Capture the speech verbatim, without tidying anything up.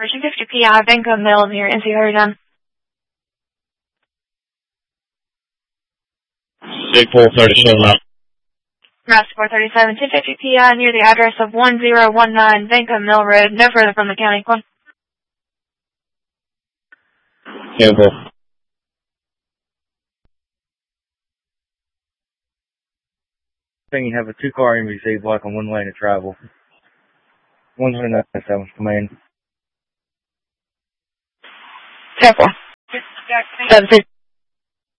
Version fifty P I, Banco Mill near N C Hurricane. Big four thirty-seven out. Master four thirty-seven, two fifty P I near the address of one zero one nine Banco Mill Road, no further from the county. One. Cancel. Thing you have a two-car N B C block on one lane of travel. one hundred ninety-seven command. ten four. seven six.